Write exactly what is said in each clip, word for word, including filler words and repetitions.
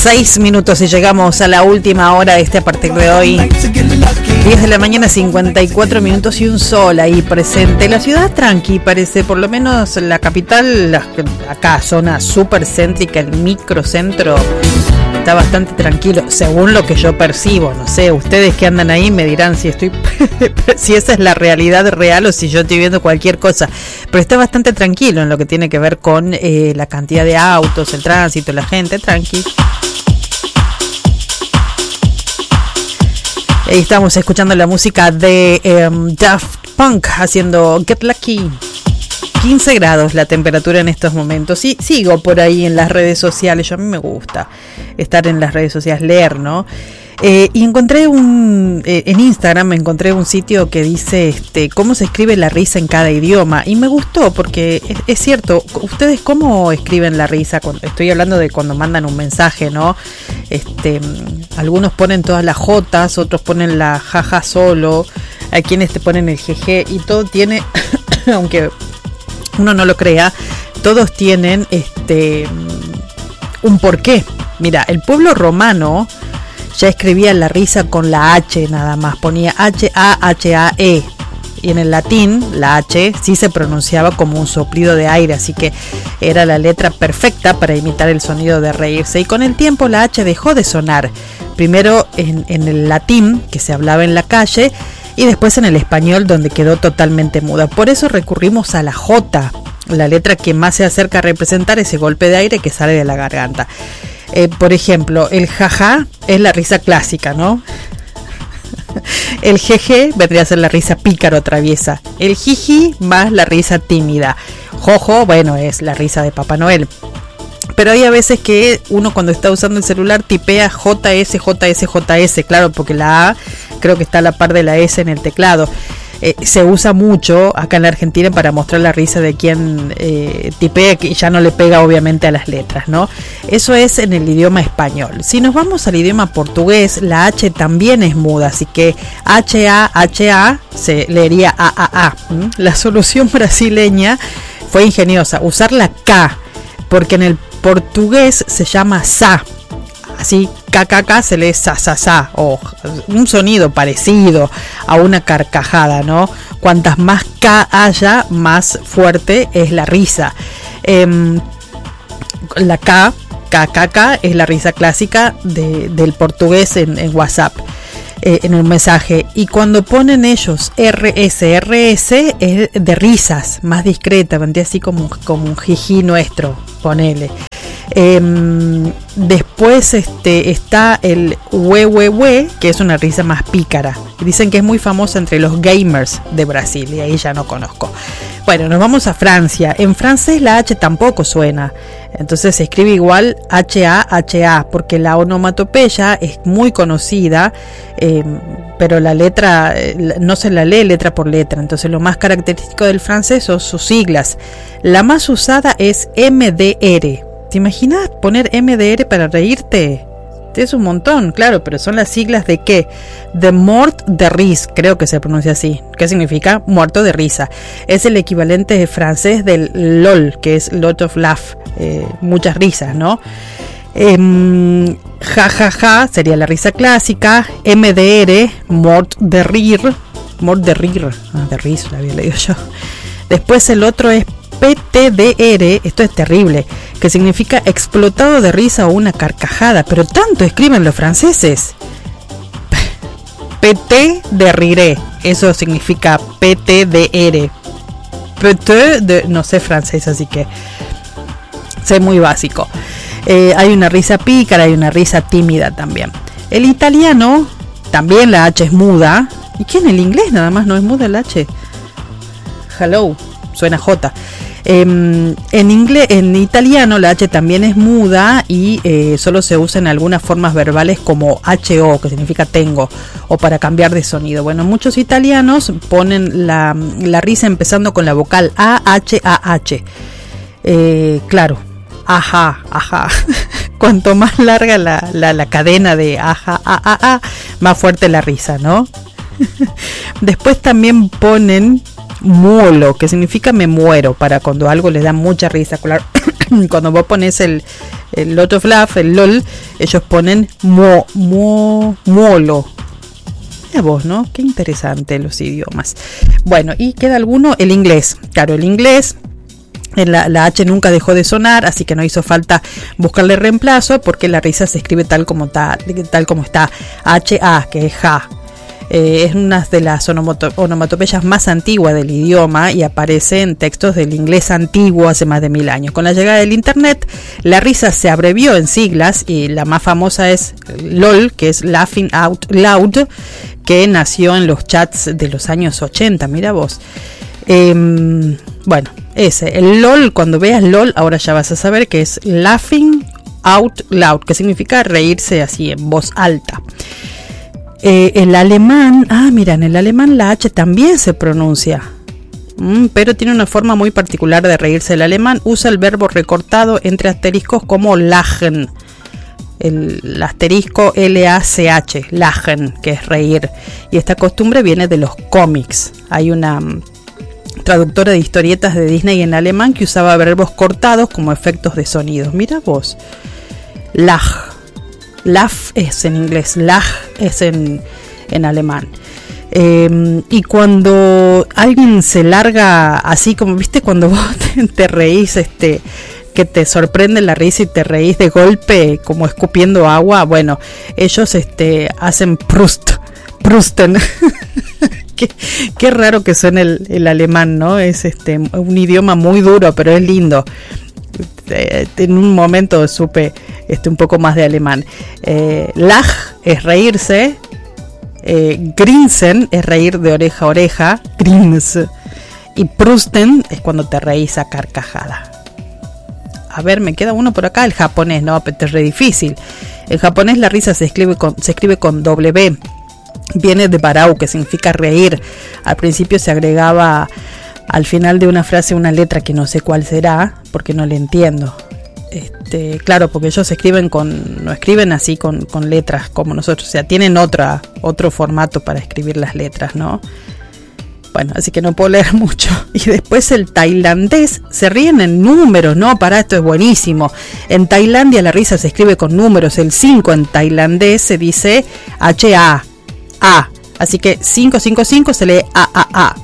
Seis minutos y llegamos a la última hora de este a partir de hoy. diez de la mañana, cincuenta y cuatro minutos y un sol ahí presente. La ciudad tranqui parece, por lo menos la capital, la, acá zona súper céntrica, el microcentro, está bastante tranquilo, según lo que yo percibo. No sé, ustedes que andan ahí me dirán si estoy si esa es la realidad real o si yo estoy viendo cualquier cosa. Pero está bastante tranquilo en lo que tiene que ver con eh, la cantidad de autos, el tránsito, la gente, tranqui. Ahí estamos escuchando la música de eh, Daft Punk haciendo Get Lucky. quince grados la temperatura en estos momentos. Y sigo por ahí en las redes sociales. Yo, a mí me gusta estar en las redes sociales, leer, ¿no? Eh, y encontré un eh, en Instagram me encontré un sitio que dice este cómo se escribe la risa en cada idioma, y me gustó porque es, es cierto. Ustedes cómo escriben la risa, cuando estoy hablando de cuando mandan un mensaje, ¿no? Este, algunos ponen todas las jotas, otros ponen la jaja solo, hay quienes te ponen el jeje, y todo tiene aunque uno no lo crea, todos tienen este un porqué. Mira, el pueblo romano ya escribía la risa con la H nada más, ponía H A H A E, y en el latín la H sí se pronunciaba como un soplido de aire, así que era la letra perfecta para imitar el sonido de reírse. Y con el tiempo la H dejó de sonar, primero en, en el latín, que se hablaba en la calle, y después en el español, donde quedó totalmente muda. Por eso recurrimos a la J, la letra que más se acerca a representar ese golpe de aire que sale de la garganta. Eh, por ejemplo, el jaja es la risa clásica, ¿no? El jeje vendría a ser la risa pícaro traviesa. El jiji más la risa tímida. Jojo, bueno, es la risa de Papá Noel. Pero hay a veces que uno, cuando está usando el celular, tipea J S, J S, J S, claro, porque la A creo que está a la par de la S en el teclado. Eh, se usa mucho acá en la Argentina para mostrar la risa de quien eh, tipea, que ya no le pega obviamente a las letras, ¿no? Eso es en el idioma español. Si nos vamos al idioma portugués, la H también es muda, así que H A H A se leería A A A. ¿Mm? La solución brasileña fue ingeniosa, usar la K, porque en el portugués se llama sa. Así, K K K se lee sa sa sa, o un sonido parecido a una carcajada, ¿no? Cuantas más K haya, más fuerte es la risa. Eh, la K, K K K, es la risa clásica de, del portugués en, en WhatsApp, eh, en un mensaje. Y cuando ponen ellos R S, R S es de risas, más discreta, vendría así como, como un jiji nuestro, ponele. Eh, después este, está el hue hue hue, que es una risa más pícara. Dicen que es muy famosa entre los gamers de Brasil, y ahí ya no conozco. Bueno, nos vamos a Francia. En francés la H tampoco suena, entonces se escribe igual H A H A, porque la onomatopeya es muy conocida, eh, pero la letra no se la lee letra por letra. Entonces lo más característico del francés son sus siglas. La más usada es M D R. ¿Te imaginas poner M D R para reírte? Es un montón, claro, pero son las siglas de ¿qué? De mort de rire, creo que se pronuncia así. ¿Qué significa? Muerto de risa. Es el equivalente francés del LOL, que es lot of laugh, eh, muchas risas, ¿no? Eh, ja, ja, ja sería la risa clásica. M D R, mort de rire. Mort de rire, ah, de risa, la había leído yo. Después el otro es P T D R, esto es terrible, que significa explotado de risa o una carcajada, pero tanto escriben los franceses. P T de rire, eso significa P T D R. P T de, no sé francés, así que sé muy básico. Eh, hay una risa pícara, hay una risa tímida también. El italiano, también la H es muda. ¿Y qué en el inglés nada más no es muda la H? Hello, suena J. Eh, en inglés, en italiano la H también es muda y eh, solo se usa en algunas formas verbales como H O, que significa tengo, o para cambiar de sonido. Bueno, muchos italianos ponen la, la risa empezando con la vocal A H A H. Eh, claro, ajá, ajá. Cuanto más larga la, la, la cadena de ajá, a, a, a, más fuerte la risa, ¿no? Después también ponen muolo, que significa me muero, para cuando algo les da mucha risa. Claro, cuando vos pones el, el lot of laugh, el LOL, ellos ponen mo, mo, molo. Mira vos, ¿no? Qué interesante los idiomas. Bueno, y queda alguno, el inglés. Claro, el inglés, la, la H nunca dejó de sonar, así que no hizo falta buscarle reemplazo, porque la risa se escribe tal como, tal, tal como está. H A, que es ja. Eh, es una de las onomatopeyas más antiguas del idioma y aparece en textos del inglés antiguo hace más de mil años. Con la llegada del internet, la risa se abrevió en siglas y la más famosa es LOL, que es Laughing Out Loud, que nació en los chats de los años ochenta. Mira vos. Eh, bueno, ese, el LOL, cuando veas LOL, ahora ya vas a saber que es Laughing Out Loud, que significa reírse así en voz alta. Eh, el alemán, ah, mira, en el alemán la H también se pronuncia, mm, pero tiene una forma muy particular de reírse. El alemán usa el verbo recortado entre asteriscos como lachen, el, el asterisco L A C H, lachen, que es reír, y esta costumbre viene de los cómics. Hay una um, traductora de historietas de Disney en alemán que usaba verbos cortados como efectos de sonidos. Mira vos, lach. Laugh es en inglés, lach es en, en alemán. Eh, y cuando alguien se larga así, como viste, cuando vos te, te reís, este, que te sorprende la risa y te reís de golpe, como escupiendo agua, bueno, ellos este, hacen Proust, Prusten. qué, qué raro que suena el, el alemán, ¿no? Es este, un idioma muy duro, pero es lindo. En un momento supe este, un poco más de alemán. eh, Lach es reírse, eh, Grinsen es reír de oreja a oreja, Grins, y Prusten es cuando te reís a carcajada. A ver, me queda uno por acá, el japonés, no, pero es re difícil. En japonés la risa se escribe con, se escribe con W, viene de barau, que significa reír. Al principio se agregaba al final de una frase una letra que no sé cuál será, porque no le entiendo. Este, claro, porque ellos escriben con, no escriben así con, con letras como nosotros, o sea, tienen otra, otro formato para escribir las letras, ¿no? Bueno, así que no puedo leer mucho. Y después el tailandés, se ríen en números, ¿no? Para esto es buenísimo. En Tailandia la risa se escribe con números, el cinco en tailandés se dice H A, A. Así que cinco cinco cinco se lee A A A.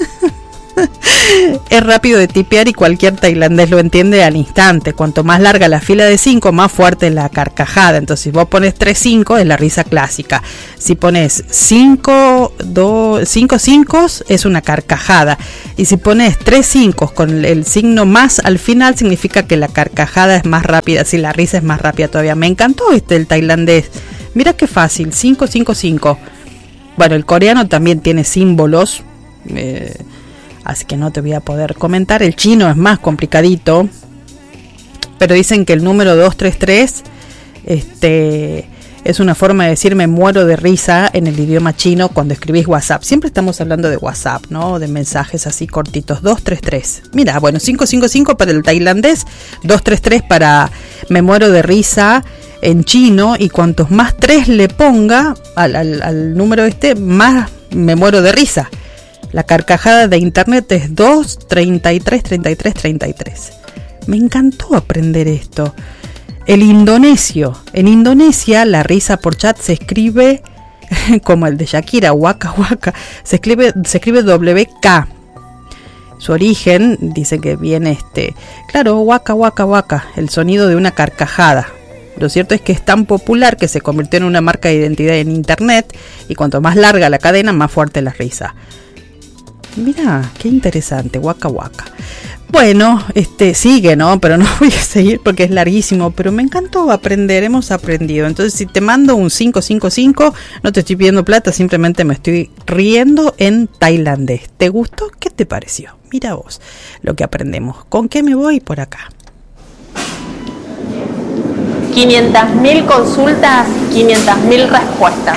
Es rápido de tipear y cualquier tailandés lo entiende al instante. Cuanto más larga la fila de cinco, más fuerte es la carcajada. Entonces, si vos pones tres cinco, es la risa clásica. Si pones cinco, dos, cinco cinco, es una carcajada. Y si pones tres cinco con el signo más al final, significa que la carcajada es más rápida. Si la risa es más rápida todavía. Me encantó este el tailandés. Mira qué fácil, cinco cinco cinco. Bueno, el coreano también tiene símbolos. Eh... Así que no te voy a poder comentar. El chino es más complicadito, pero dicen que el número dos tres tres este, es una forma de decir me muero de risa en el idioma chino cuando escribís WhatsApp. Siempre estamos hablando de WhatsApp, ¿no? De mensajes así cortitos. dos tres tres. Mira, bueno, cinco cinco cinco para el tailandés, dos tres tres para me muero de risa en chino, y cuantos más tres le ponga al, al, al número este, más me muero de risa. La carcajada de internet es dos treinta y tres treinta y tres treinta y tres. Me encantó aprender esto. El indonesio. En Indonesia la risa por chat se escribe como el de Shakira, waka waka. Se escribe, se escribe W K. Su origen dice que viene este, claro, waka waka waka, el sonido de una carcajada. Lo cierto es que es tan popular que se convirtió en una marca de identidad en internet, y cuanto más larga la cadena, más fuerte la risa. Mira, qué interesante, waka waka. Bueno, este sigue, ¿no? Pero no voy a seguir porque es larguísimo, pero me encantó aprender, hemos aprendido. Entonces, si te mando un cinco cinco cinco, no te estoy pidiendo plata, simplemente me estoy riendo en tailandés. ¿Te gustó? ¿Qué te pareció? Mira vos lo que aprendemos. ¿Con qué me voy por acá? quinientas mil consultas, quinientas mil respuestas.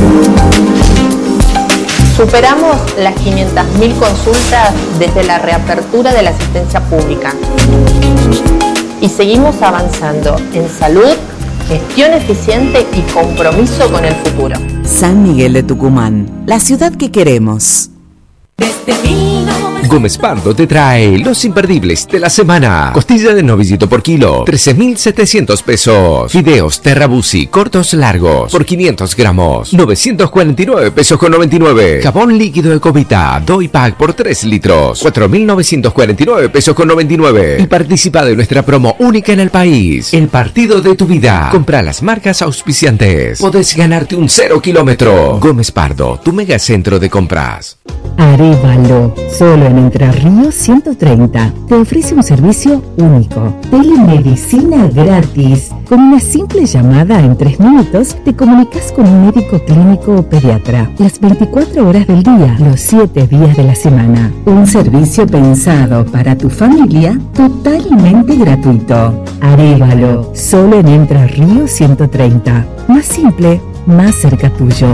Superamos las quinientas mil consultas desde la reapertura de la asistencia pública y seguimos avanzando en salud, gestión eficiente y compromiso con el futuro. San Miguel de Tucumán, la ciudad que queremos. Desde mil novecientos Gómez Pardo te trae los imperdibles de la semana. Costilla de novillito por kilo, trece mil setecientos pesos. Fideos Terrabusi cortos largos por quinientos gramos, novecientos cuarenta y nueve pesos con noventa y nueve. Jabón líquido Ecovita Doy Pack por tres litros, cuatro mil novecientos cuarenta y nueve pesos con noventa y nueve. Y participa de nuestra promo única en el país, el partido de tu vida. Compra las marcas auspiciantes. Podés ganarte un cero kilómetro. Gómez Pardo, tu megacentro de compras. Arévalo, solo en Entre Ríos ciento treinta, te ofrece un servicio único. Telemedicina gratis. Con una simple llamada en tres minutos, te comunicas con un médico clínico o pediatra. Las veinticuatro horas del día, los siete días de la semana. Un servicio pensado para tu familia, totalmente gratuito. Arévalo, solo en Entre Ríos ciento treinta. Más simple, más cerca tuyo.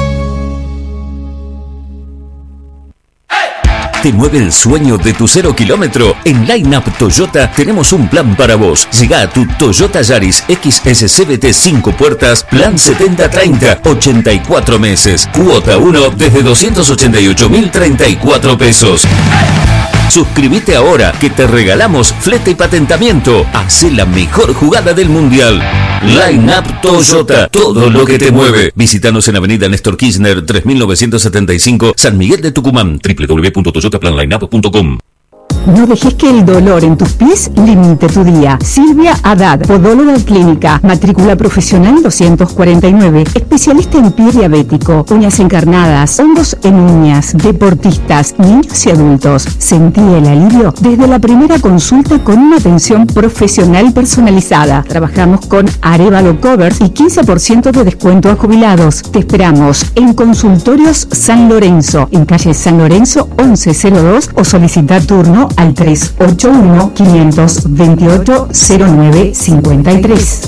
¿Te mueve el sueño de tu cero kilómetro? En Line Up Toyota tenemos un plan para vos. Llega a tu Toyota Yaris X S C V T cinco puertas, plan setenta treinta, ochenta y cuatro meses. Cuota uno desde doscientos ochenta y ocho mil treinta y cuatro pesos. Suscríbete ahora que te regalamos flete y patentamiento. Hacé la mejor jugada del mundial. Line Up Toyota, todo lo que te mueve. Visítanos en Avenida Néstor Kirchner tres mil novecientos setenta y cinco, San Miguel de Tucumán. doble u doble u doble u punto toyota plan line up punto com. No dejes que el dolor en tus pies limite tu día. Silvia Haddad, podóloga clínica, matrícula profesional doscientos cuarenta y nueve, especialista en pie diabético, uñas encarnadas, hongos en uñas, deportistas, niños y adultos. Sentí el alivio desde la primera consulta con una atención profesional personalizada. Trabajamos con Arévalo Covers y quince por ciento de descuento a jubilados. Te esperamos en Consultorios San Lorenzo, en calle San Lorenzo once cero dos, o solicita turno al tres ocho uno, cinco dos ocho, cero nueve cinco tres.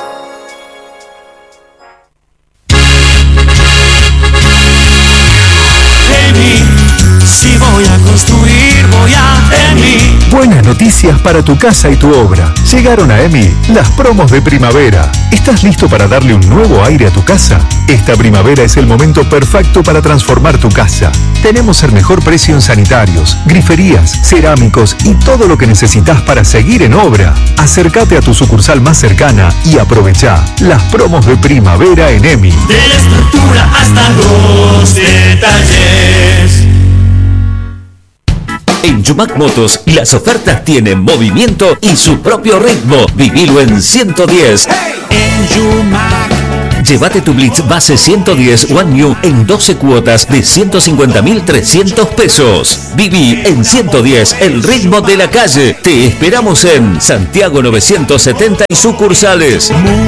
Si voy a construir, voy a EMI. Buenas noticias para tu casa y tu obra. Llegaron a EMI las promos de primavera. ¿Estás listo para darle un nuevo aire a tu casa? Esta primavera es el momento perfecto para transformar tu casa. Tenemos el mejor precio en sanitarios, griferías, cerámicos y todo lo que necesitas para seguir en obra. Acércate a tu sucursal más cercana y aprovecha las promos de primavera en EMI. De la estructura hasta los detalles. En Yumac Motos, las ofertas tienen movimiento y su propio ritmo. Vivilo en ciento diez. En Yumac. Llévate tu Blitz base ciento diez One New en doce cuotas de ciento cincuenta mil trescientos pesos. Viví en ciento diez, el ritmo de la calle. Te esperamos en Santiago novecientos setenta y sucursales.